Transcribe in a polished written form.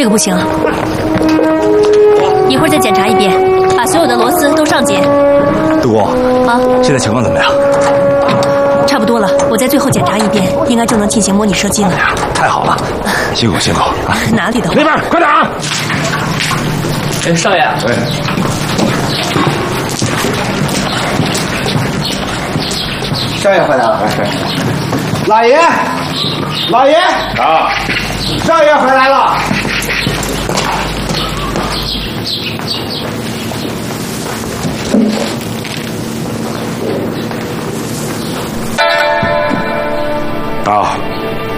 这个不行，一会儿再检查一遍，把所有的螺丝都上紧。 杜工啊，现在情况怎么样？ 差不多了，我再最后检查一遍，应该就能进行模拟射击了。 太好了，辛苦辛苦啊！ 哪里的？ 那边快点啊！ 哎，少爷。 哎。 少爷回来了，老爷，老爷啊， 少爷回来了。 啊，